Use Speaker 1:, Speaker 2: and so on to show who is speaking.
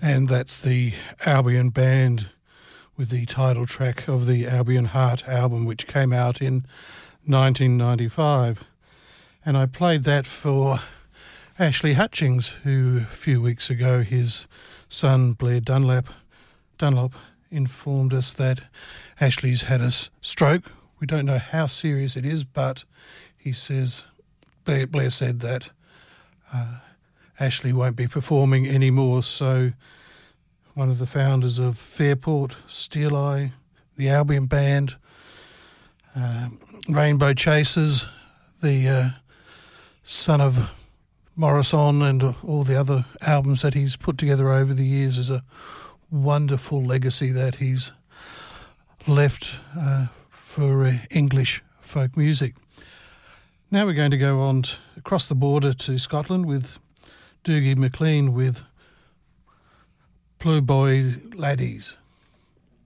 Speaker 1: And that's the Albion Band with the title track of the Albion Heart album, which came out in 1995. And I played that for Ashley Hutchings, who a few weeks ago, his son Blair Dunlop informed us that Ashley's had a stroke. We don't know how serious it is, but he says, Blair said that Ashley won't be performing anymore. So one of the founders of Fairport, Steel Eye, the Albion Band, Rainbow Chasers, the son of Morrison, and all the other albums that he's put together over the years, is a wonderful legacy that he's left for English folk music. Now we're going to go on across the border to Scotland with Dougie MacLean with Blue Boy Laddies.